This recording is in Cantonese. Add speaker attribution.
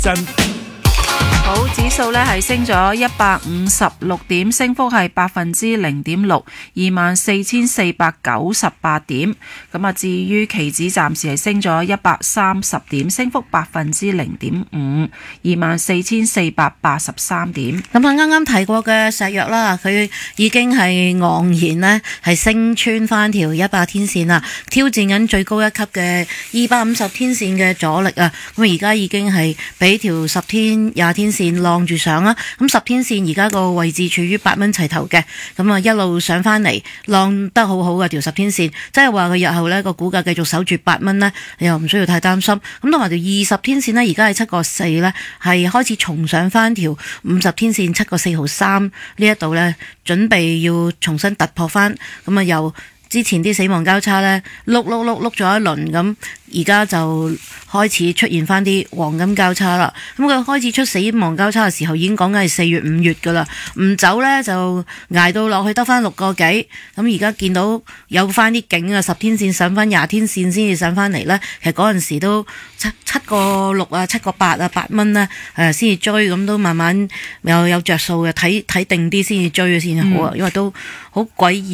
Speaker 1: 真。
Speaker 2: 好，指數呢係升咗156點，升幅係0.6%， 24,498點。咁啊，至於期指暫時係升咗130點，升幅0.5%， 24,483點。
Speaker 3: 咁啊，啱啱提過嘅石藥啦，佢已經係昂然呢係升穿翻條100天線啦，挑戰緊最高一級嘅250天線嘅阻力啊！咁而家已經係俾條10天、20天線浪住上啦。咁10天線而家個位置處於8蚊齊頭嘅，咁啊一路上翻嚟，浪得好好嘅條10天線，即係話佢日後呢個股價繼續守住8蚊呢，你又唔需要太擔心。咁同埋條20天線呢，而家係7個4呢，係開始重上翻條50天線7個4毫3呢一度呢，準備要重新突破翻，咁啊由之前啲死亡交叉呢，碌咗一輪，咁而家就開始出現翻啲黃金交叉啦。咁佢開始出死亡交叉嘅時候，已經講緊係4月5月噶啦，唔走呢，就捱到落去得翻6個幾。咁而家見到有翻啲景啊，10天線上翻20天線先至上翻嚟呢。其實嗰陣時都7個6啊、7個8啊、8蚊呢，先至追，咁都慢慢有着數嘅，睇定啲先至追先好啊，因為都好詭異。